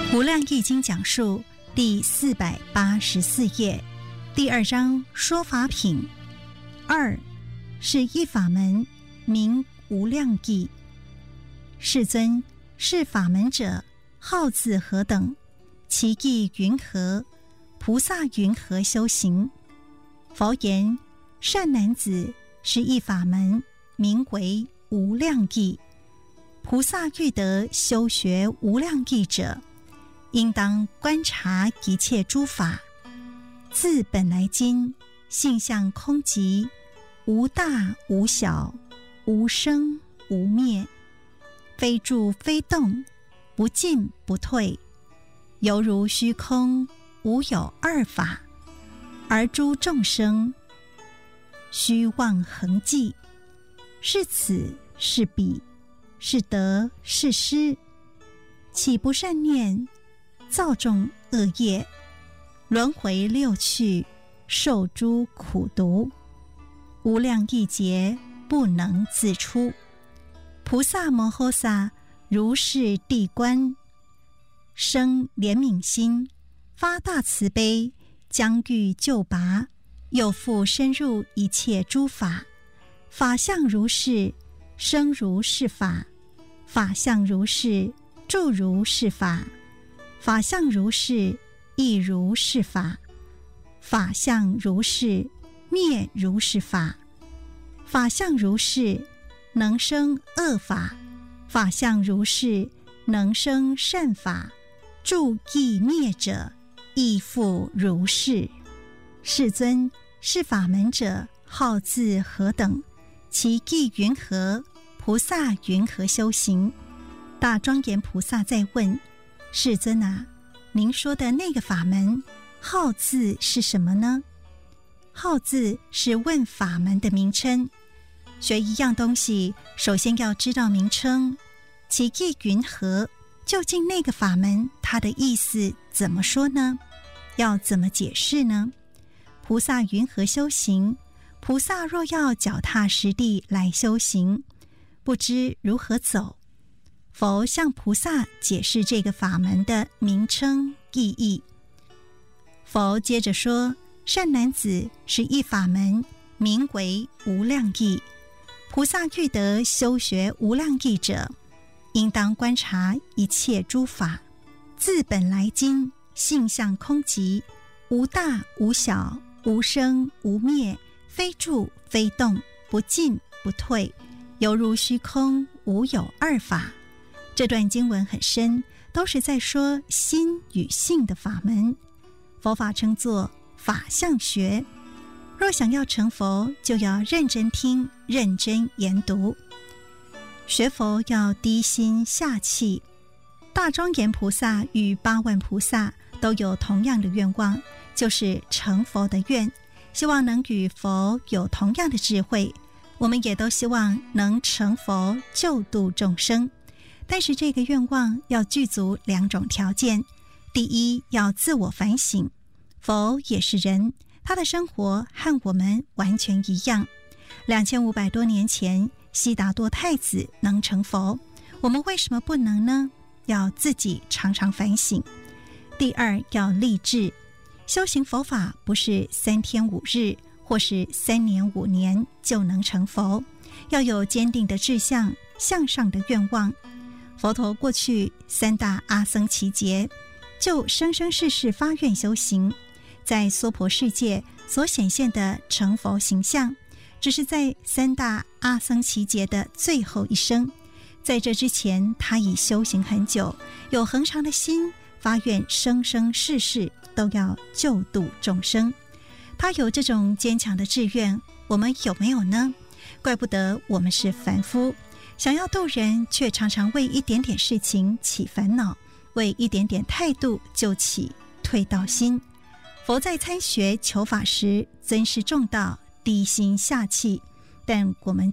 无量易经讲述第484页，第2章说法品。2是一法门，名无量易。世尊，是法门者，号字何等？其义云何？菩萨云何修行？佛言：善男子，是一法门，名为无量易。菩萨欲得修学无量易者，应当观察一切诸法，自本来今，性相空寂，无大无小，无生无灭，非住非动，不进不退，犹如虚空，无有二法，而诸众生虚妄恒寂，是此是彼，是得是失，岂不善念，造众恶业，轮回六趣，受诸苦毒，无量亿劫不能自出。菩萨摩诃萨如是谛观，生怜悯心，发大慈悲，将欲救拔，又复深入一切诸法，法相如是，生如是法，法相如是，住如是法，法相如是，亦如是法，法相如是，灭如是法，法相如是，能生恶法，法相如是，能生善法，住亦灭者，亦复如是。世尊，是法门者，号字何等？其义云何？菩萨云何修行？大庄严菩萨在问：世尊啊，您说的那个法门，号字是什么呢？号字是问法门的名称。学一样东西，首先要知道名称。其义云何？究竟那个法门，它的意思怎么说呢？要怎么解释呢？菩萨云何修行？菩萨若要脚踏实地来修行，不知如何走，佛向菩萨解释这个法门的名称意义。佛接着说：善男子，是一法门，名为无量易。菩萨欲得修学无量易者，应当观察一切诸法，自本来今，性相空寂，无大无小，无生无灭，非住非动，不进不退，犹如虚空，无有二法。这段经文很深，都是在说心与性的法门。佛法称作法相学。若想要成佛，就要认真听，认真研读。学佛要低心下气。大庄严菩萨与8万菩萨都有同样的愿望，就是成佛的愿，希望能与佛有同样的智慧。我们也都希望能成佛，救度众生。但是这个愿望要具足2种条件。第一，要自我反省。佛也是人，他的生活和我们完全一样。2500多年前，悉达多太子能成佛，我们为什么不能呢？要自己常常反省。第二，要立志。修行佛法不是3天5日，或是3年5年就能成佛，要有坚定的志向，向上的愿望。佛陀过去3大阿僧祇劫，就生生世世发愿修行，在娑婆世界所显现的成佛形象，只是在3大阿僧祇劫的最后一生。在这之前，他已修行很久，有恒常的心，发愿生生世世都要救度众生。他有这种坚强的志愿，我们有没有呢？怪不得我们是凡夫，想要度人，却常常为一点点事情起烦恼，为一点点态度就起退道心。佛在参学求法时，尊师重道，低心下气，但我们